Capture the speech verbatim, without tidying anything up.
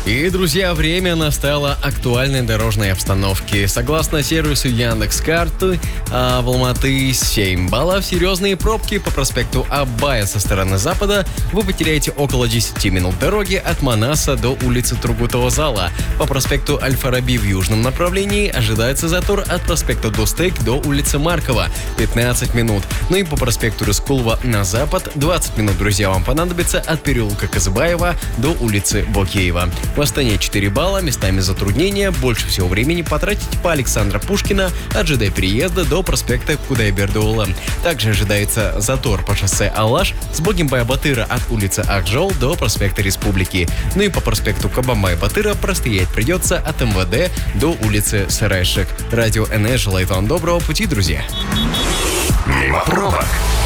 И, друзья, время настало актуальной дорожной обстановки. Согласно сервису Яндекс.Карты, а в Алматы семь баллов. Серьезные пробки по проспекту Абая со стороны запада. Вы потеряете около десять минут дороги от Манаса до улицы Тургутова зала. По проспекту Аль-Фараби в южном направлении ожидается затор от проспекта Достык до улицы Маркова пятнадцать минут. Ну и по проспекту Рыскулова на запад двадцать минут, друзья, вам понадобится от переулка Казыбаева до улицы Бокеева. В Астане четыре балла, местами затруднения. Больше всего времени потратить по Александра Пушкина от ЖД переезда до проспекта Кудайбердиола. Также ожидается затор по шоссе Алаш с Богембая-Батыра от улицы Акжол до проспекта Республики. Ну и по проспекту Кабанбая-Батыра простоять придется от МВД до улицы Сарайшек. Радио эн эс желает вам доброго пути, друзья. Мимо пробок.